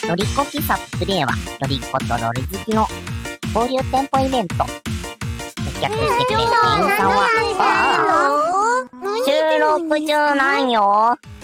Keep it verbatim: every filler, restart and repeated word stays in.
ロリコ喫茶プレイは、ロリコとロール好きの交流店舗イベント。接客してくれる店員さんは、ああ、収録中なんよ。